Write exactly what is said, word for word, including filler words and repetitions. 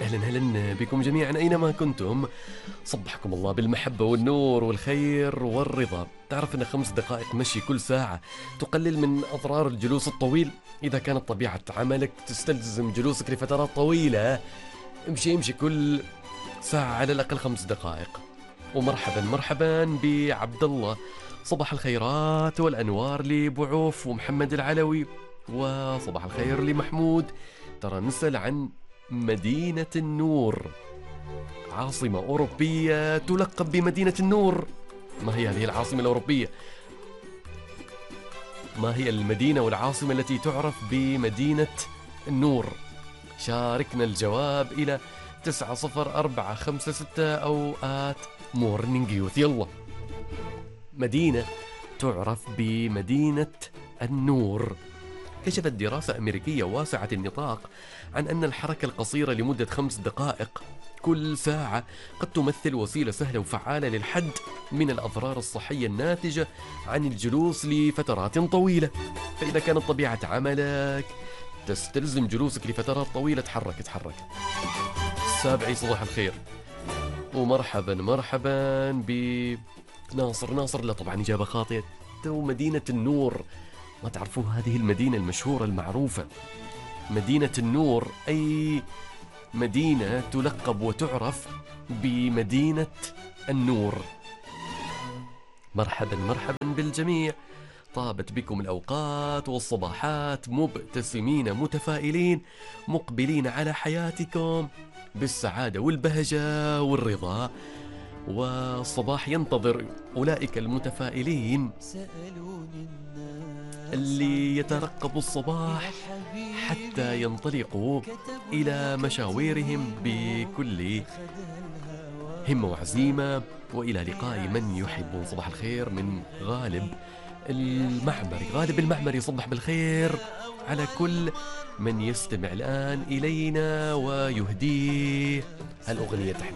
أهلا أهلا بكم جميعا أينما كنتم. صبحكم الله بالمحبة والنور والخير والرضا. تعرف أن خمس دقائق مشي كل ساعة تقلل من أضرار الجلوس الطويل؟ إذا كانت طبيعة عملك تستلزم جلوسك لفترات طويلة، امشي امشي كل ساعة على الأقل خمس دقائق. ومرحبا مرحبا بعبد الله، صباح الخيرات والأنوار لبعوف ومحمد العلوي، وصباح الخير لمحمود. ترى نسأل عن مدينة النور، عاصمة أوروبية تلقب بمدينة النور. ما هي هذه العاصمة الأوروبية؟ ما هي المدينة والعاصمة التي تعرف بمدينة النور؟ شاركنا الجواب إلى تسعة صفر أربعة خمسة ستة أو آت مورنينج يوث. يلا، مدينة تعرف بمدينة النور. كشفت دراسة أمريكية واسعة النطاق عن أن الحركة القصيرة لمدة خمس دقائق كل ساعة قد تمثل وسيلة سهلة وفعالة للحد من الأضرار الصحية الناتجة عن الجلوس لفترات طويلة. فإذا كانت طبيعة عملك تستلزم جلوسك لفترات طويلة، تحرك تحرك. سابعي صباح الخير ومرحبا مرحبا بناصر. ناصر لا طبعا إجابة خاطئة. مدينة النور، ما تعرفوا هذه المدينة المشهورة المعروفة؟ مدينة النور أي مدينة تلقب وتعرف بمدينة النور. مرحبا مرحبا بالجميع، طابت بكم الأوقات والصباحات، مبتسمين متفائلين مقبلين على حياتكم بالسعادة والبهجة والرضا. والصباح ينتظر أولئك المتفائلين اللي يترقبوا الصباح حتى ينطلقوا إلى مشاويرهم بكل همة وعزيمة. وإلى لقاء من يحبون. صباح الخير من غالب المعمري. غالب المعمري صبح بالخير على كل من يستمع الآن إلينا ويهديه الأغنية تحديدا.